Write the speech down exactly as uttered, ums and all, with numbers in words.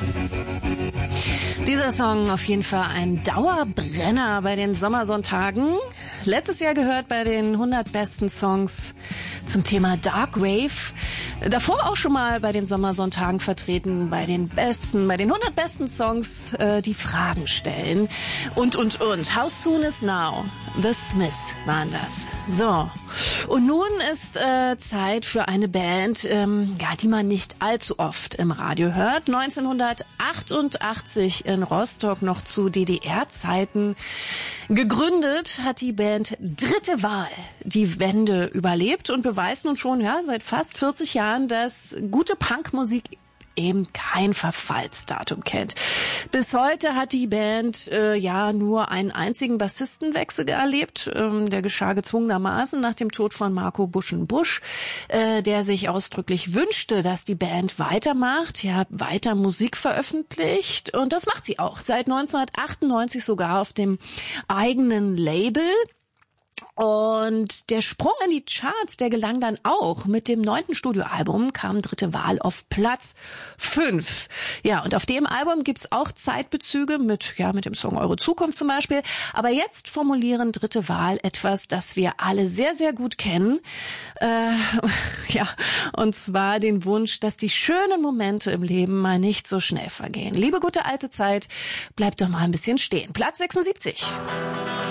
Dieser Song auf jeden Fall ein Dauerbrenner bei den Sommersonntagen. Letztes Jahr gehört bei den hundert besten Songs zum Thema Dark Wave. Davor auch schon mal bei den Sommersonntagen vertreten, bei den besten, bei den hundert besten Songs, äh, die Fragen stellen. Und, und, und. How Soon Is Now? The Smiths waren das. So. Und nun ist äh, Zeit für eine Band, ähm, ja, die man nicht allzu oft im Radio hört. neunzehnhundertachtundachtzig in Rostock, noch zu D D R-Zeiten gegründet, hat die Band Dritte Wahl die Wende überlebt und beweist nun schon, ja, seit fast vierzig Jahren, dass gute Punkmusik eben kein Verfallsdatum kennt. Bis heute hat die Band äh, ja nur einen einzigen Bassistenwechsel erlebt. Ähm, der geschah gezwungenermaßen nach dem Tod von Marco Buschen-Busch, äh, der sich ausdrücklich wünschte, dass die Band weitermacht, ja, weiter Musik veröffentlicht. Und das macht sie auch. Seit neunzehnhundertachtundneunzig sogar auf dem eigenen Label. Und der Sprung in die Charts, der gelang dann auch. Mit dem neunten Studioalbum kam Dritte Wahl auf Platz fünf. Ja, und auf dem Album gibt's auch Zeitbezüge mit, ja, mit dem Song Eure Zukunft zum Beispiel. Aber jetzt formulieren Dritte Wahl etwas, das wir alle sehr, sehr gut kennen. Äh, ja, und zwar den Wunsch, dass die schönen Momente im Leben mal nicht so schnell vergehen. Liebe gute alte Zeit, bleibt doch mal ein bisschen stehen. Platz sechsundsiebzig.